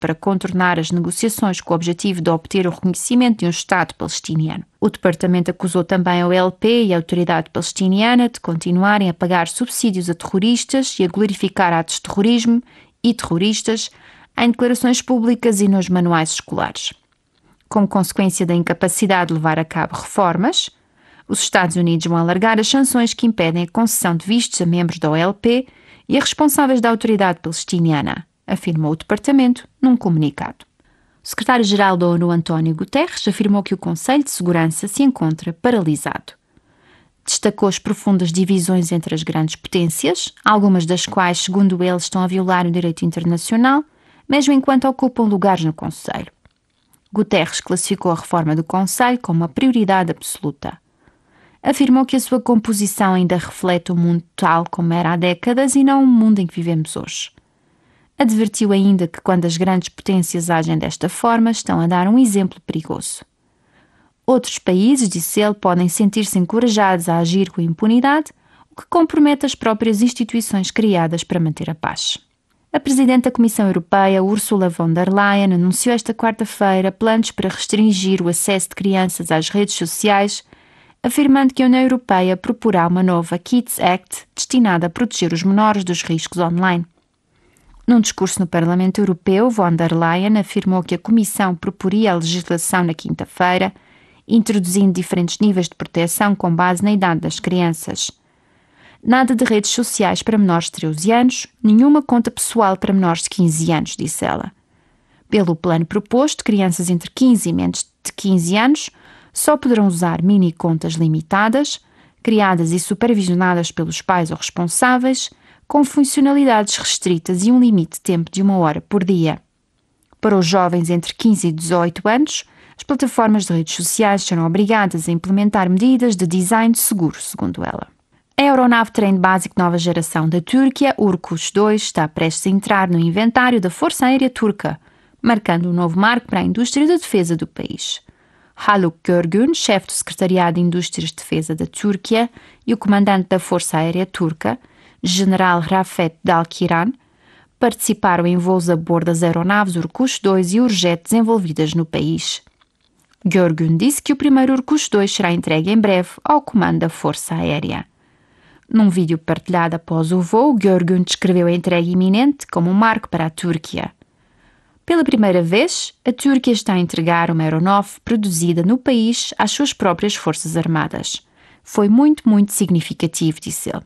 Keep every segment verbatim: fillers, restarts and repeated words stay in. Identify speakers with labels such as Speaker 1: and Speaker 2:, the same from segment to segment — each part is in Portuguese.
Speaker 1: para contornar as negociações com o objetivo de obter o reconhecimento de um Estado palestiniano. O departamento acusou também a O L P e a autoridade palestiniana de continuarem a pagar subsídios a terroristas e a glorificar atos de terrorismo e terroristas em declarações públicas e nos manuais escolares. Como consequência da incapacidade de levar a cabo reformas, os Estados Unidos vão alargar as sanções que impedem a concessão de vistos a membros da O L P e a responsáveis da autoridade palestiniana, afirmou o departamento num comunicado. O secretário-geral da ONU, António Guterres, afirmou que o Conselho de Segurança se encontra paralisado. Destacou as profundas divisões entre as grandes potências, algumas das quais, segundo ele, estão a violar o direito internacional, mesmo enquanto ocupam lugares no Conselho. Guterres classificou a reforma do Conselho como uma prioridade absoluta. Afirmou que a sua composição ainda reflete o mundo tal como era há décadas e não o mundo em que vivemos hoje. Advertiu ainda que quando as grandes potências agem desta forma, estão a dar um exemplo perigoso. Outros países, disse ele, podem sentir-se encorajados a agir com impunidade, o que compromete as próprias instituições criadas para manter a paz. A Presidente da Comissão Europeia, Ursula von der Leyen, anunciou esta quarta-feira planos para restringir o acesso de crianças às redes sociais, afirmando que a União Europeia proporá uma nova Kids Act destinada a proteger os menores dos riscos online. Num discurso no Parlamento Europeu, von der Leyen afirmou que a Comissão proporia a legislação na quinta-feira, introduzindo diferentes níveis de proteção com base na idade das crianças. Nada de redes sociais para menores de treze anos, nenhuma conta pessoal para menores de quinze anos, disse ela. Pelo plano proposto, crianças entre quinze e menos de quinze anos só poderão usar mini-contas limitadas, criadas e supervisionadas pelos pais ou responsáveis, com funcionalidades restritas e um limite de tempo de uma hora por dia. Para os jovens entre quinze e dezoito anos, as plataformas de redes sociais serão obrigadas a implementar medidas de design seguro, segundo ela. A aeronave trem básico nova geração da Turquia, Urkush dois, está prestes a entrar no inventário da Força Aérea Turca, marcando um novo marco para a indústria da defesa do país. Haluk Görgün, chefe do Secretariado de Indústrias de Defesa da Turquia, e o comandante da Força Aérea Turca, General Rafet Dalkiran, participaram em voos a bordo das aeronaves Urkush dois e Urjet desenvolvidas no país. Görgün disse que o primeiro Urkush dois será entregue em breve ao comando da Força Aérea. Num vídeo partilhado após o voo, Görgün descreveu a entrega iminente como um marco para a Turquia. Pela primeira vez, a Turquia está a entregar uma aeronave produzida no país às suas próprias forças armadas. Foi muito, muito significativo, disse ele.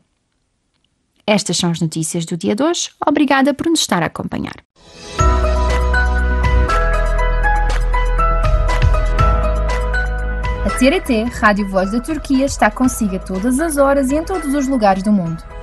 Speaker 1: Estas são as notícias do dia de hoje. Obrigada por nos estar a acompanhar.
Speaker 2: A T R T, Rádio Voz da Turquia, está consigo a todas as horas e em todos os lugares do mundo.